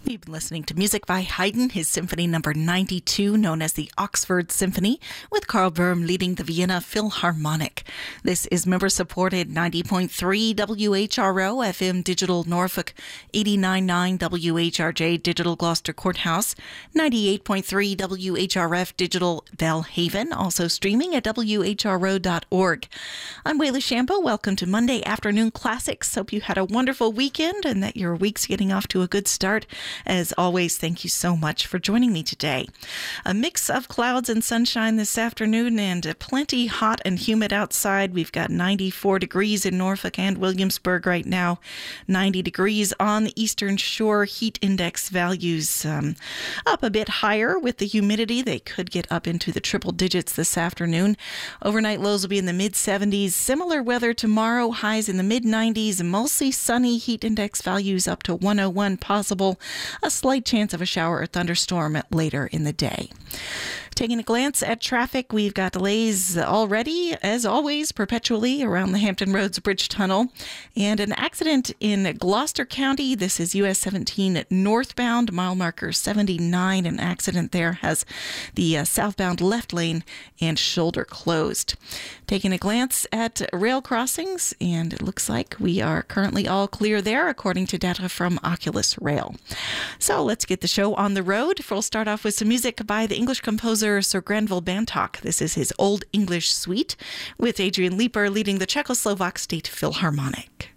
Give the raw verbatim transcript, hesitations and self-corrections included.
We've been listening to music by Haydn, his Symphony Number ninety-two, known as the Oxford Symphony, with Karl Böhm leading the Vienna Philharmonic. This is member-supported ninety point three W H R O F M Digital Norfolk, eighty-nine point nine W H R J Digital Gloucester Courthouse, ninety-eight point three W H R F Digital Belhaven, also streaming at W H R O dot org. I'm Wayla Shampo. Welcome to Monday Afternoon Classics. Hope you had a wonderful weekend and that your week's getting off to a good start. As always, thank you so much for joining me today. A mix of clouds and sunshine this afternoon and plenty hot and humid outside. We've got ninety-four degrees in Norfolk and Williamsburg right now, ninety degrees on the eastern shore. Heat index values um, up a bit higher with the humidity. They could get up into the triple digits this afternoon. Overnight lows will be in the mid seventies. Similar weather tomorrow, highs in the mid nineties, mostly sunny. Heat index values up to one oh one possible. A slight chance of a shower or thunderstorm later in the day. Taking a glance at traffic, we've got delays already, as always, perpetually around the Hampton Roads Bridge Tunnel. And an accident in Gloucester County. This is U S seventeen northbound, mile marker seventy-nine. An accident there has the uh, southbound left lane and shoulder closed. Taking a glance at rail crossings, and it looks like we are currently all clear there, according to data from Oculus Rail. So let's get the show on the road. We'll start off with some music by the English composer Sir Granville Bantock. This is his Old English Suite, with Adrian Leeper leading the Czechoslovak State Philharmonic.